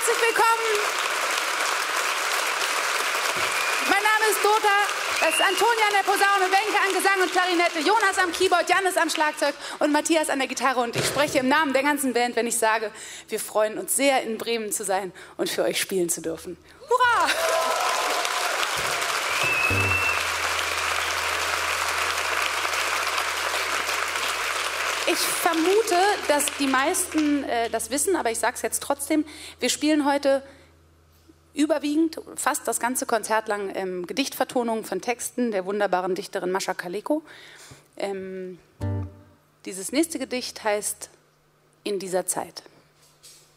Herzlich willkommen. Mein Name ist Dota, das ist Antonia an der Posaune, Wenke an Gesang und Klarinette, Jonas am Keyboard, Jannis am Schlagzeug und Matthias an der Gitarre. Und ich spreche im Namen der ganzen Band, wenn ich sage, wir freuen uns sehr, in Bremen zu sein und für euch spielen zu dürfen. Hurra! Ich vermute, dass die meisten das wissen, aber ich sage es jetzt trotzdem. Wir spielen heute überwiegend, fast das ganze Konzert lang, Gedichtvertonungen von Texten der wunderbaren Dichterin Mascha Kaleko. Dieses nächste Gedicht heißt In dieser Zeit.